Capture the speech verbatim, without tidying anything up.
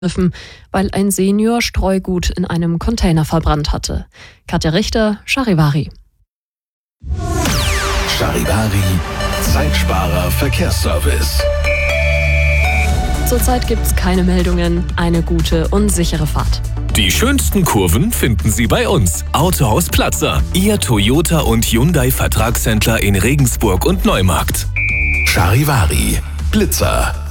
weil ein Senior Streugut in einem Container verbrannt hatte. Katja Richter, Charivari. Charivari, Zeitsparer Verkehrsservice. Zurzeit gibt's keine Meldungen. Eine gute und sichere Fahrt. Die schönsten Kurven finden Sie bei uns. Autohaus Platzer, Ihr Toyota und Hyundai Vertragshändler in Regensburg und Neumarkt. Charivari, Blitzer.